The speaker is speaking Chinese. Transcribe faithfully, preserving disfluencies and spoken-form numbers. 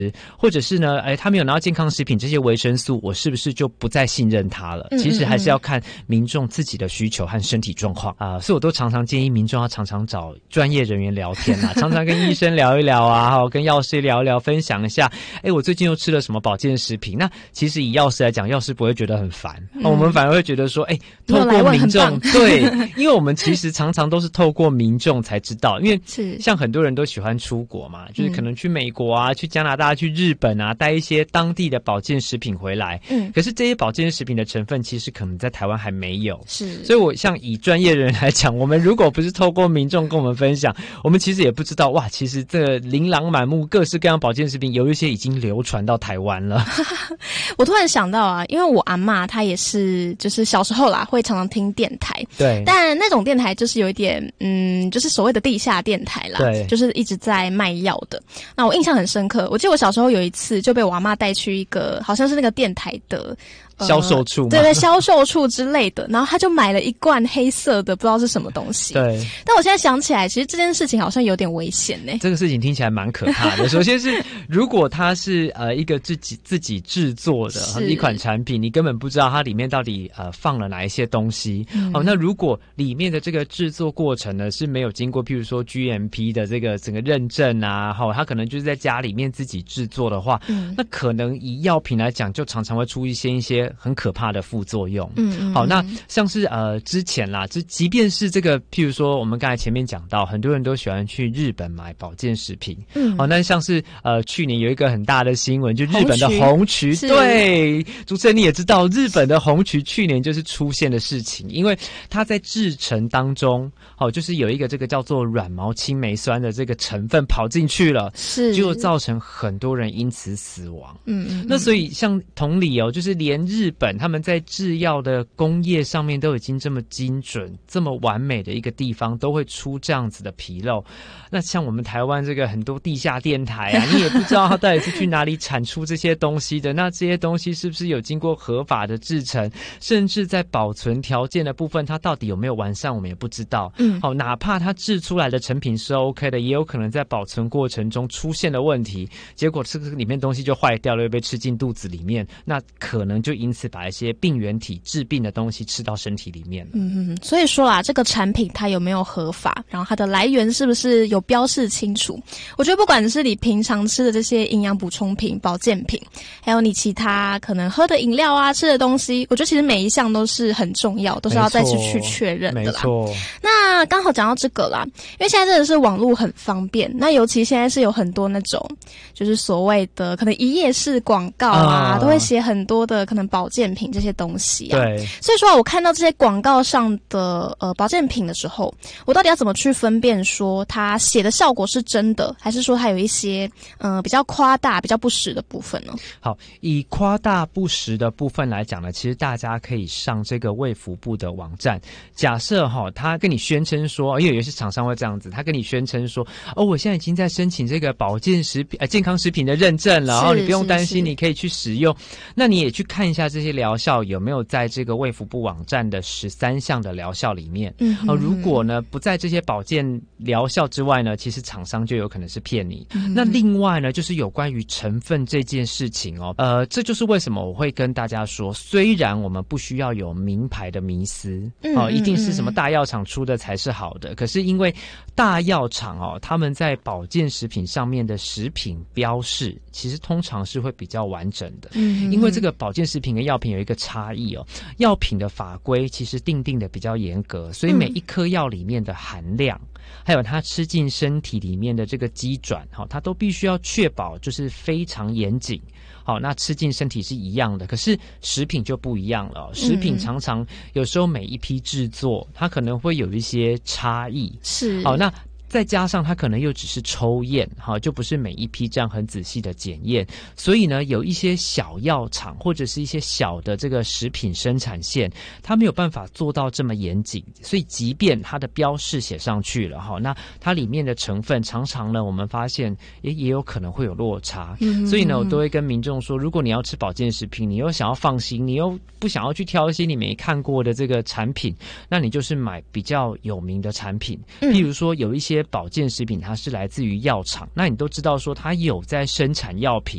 或者是呢，哎，他没有拿到健康食品这些维生素，我是不是就不再信任他了？嗯嗯嗯，其实还是要看民众自己的需求和身体状况啊、呃，所以我都常常建议民众要常常找专业人员聊天啊，常常跟医生聊一聊啊，跟药师聊一聊，分享一下，哎，我最近又吃了什么保健食品？那其实以药师来讲，药师不会觉得很烦，嗯、我们反而会觉得说，哎，透过民众，对，因为我们其实常常都是透过民众才知道，因为像很多人都喜欢出国嘛，就是可能去美国啊，去加拿大、去日本啊。带一些当地的保健食品回来，嗯，可是这些保健食品的成分其实可能在台湾还没有，是，所以我像以专业人来讲，我们如果不是透过民众跟我们分享，我们其实也不知道，哇，其实这琳琅满目各式各样保健食品，有一些已经流传到台湾了。 我突然想到啊，因为我阿嬷她也是，就是小时候啦，会常常听电台，对，但那种电台就是有一点，嗯，就是所谓的地下电台啦，对，就是一直在卖药的。那我印象很深刻，我记得我小时候有一次就被我阿嬷带去一个好像是那个电台的销售处、呃， 对对，销售处之类的，然后他就买了一罐黑色的，不知道是什么东西。对，但我现在想起来，其实这件事情好像有点危险呢。 这个事情听起来蛮可怕的。首先是，如果它是呃一个自己自己制作的一款产品，你根本不知道它里面到底呃放了哪一些东西。嗯、哦，那如果里面的这个制作过程呢是没有经过，譬如说 G M P 的这个整个认证啊，哈、哦，它可能就是在家里面自己制作的话，嗯、那可能以药品来讲，就常常会出一些一些很可怕的副作用。嗯, 嗯，好，那像是呃之前啦，就即便是这个，譬如说我们刚才前面讲到，很多人都喜欢去日本买保健食品。嗯，好，那像是呃去年有一个很大的新闻，就日本的红曲，对，主持人你也知道，日本的红曲去年就是出现的事情，因为它在制成当中，好、哦，就是有一个这个叫做软毛青霉酸的这个成分跑进去了，是，就造成很多人因此死亡。嗯嗯，那所以像同理哦，就是连日本他们在制药的工业上面都已经这么精准、这么完美的一个地方，都会出这样子的纰漏。那像我们台湾这个很多地下电台啊，你也不知道它到底是去哪里产出这些东西的。那这些东西是不是有经过合法的制成？甚至在保存条件的部分，它到底有没有完善，我们也不知道。嗯，好，哪怕它制出来的成品是 OK 的，也有可能在保存过程中出现了问题，结果这个里面东西就坏掉了，又被吃进肚子里面，那可能就因此把一些病原体致病的东西吃到身体里面了。 嗯，所以说啦，这个产品它有没有合法，然后它的来源是不是有标示清楚？我觉得不管是你平常吃的这些营养补充品、保健品，还有你其他可能喝的饮料啊、吃的东西，我觉得其实每一项都是很重要，都是要再次去确认的啦。没错。那刚好讲到这个啦，因为现在真的是网络很方便，那尤其现在是有很多那种就是所谓的可能一页式广告啊，啊都会写很多的可能保健品这些东西啊。对。所以说我看到这些广告上的呃保健品的时候，我到底要怎么去分辨说它写的效果是真的，还是说它有一些呃比较夸大、比较不实的部分呢？ 好，以夸大不实的部分来讲呢，其实大家可以上这个卫福部的网站。假设哈、哦，他跟你宣称说，因为有些厂商会这样子，他跟你宣称说，哦，我现在已经在申请这个保健食品、呃健康食品的认证了，然后你不用担心，你可以去使用。那你也去看一下这些疗效有没有在这个卫福部网站的十三项的疗效里面。嗯，哦，如果呢不在这些保健疗效之外呢，其实厂商就有可能是骗你。嗯、那另外呢，就是有关于成分这件事情哦，呃，这就是为什么我会跟大家说，虽然我们不需要有名牌的迷思，哦，一定是什么大药厂出的才是好的，可是因为大药厂哦，他们在保健食品上面的食品标示，其实通常是会比较完整的。嗯，因为这个保健食品跟药品有一个差异哦，药品的法规其实定定的比较严格，所以每一颗药里面的含量，还有它吃进身体里面的这个机转，它都必须要确保就是非常严谨。好，那吃进身体是一样的，可是食品就不一样了。食品常常有时候每一批制作，它可能会有一些差异。是，好，那再加上它可能又只是抽验，哈，就不是每一批这样很仔细的检验，所以呢，有一些小药厂或者是一些小的这个食品生产线，它没有办法做到这么严谨，所以即便它的标示写上去了，哈，那它里面的成分常常呢，我们发现也也有可能会有落差，嗯、所以呢，我都会跟民众说，如果你要吃保健食品，你又想要放心，你又不想要去挑一些你没看过的这个产品，那你就是买比较有名的产品，譬如说有一些些保健食品它是来自于药厂，那你都知道说它有在生产药品，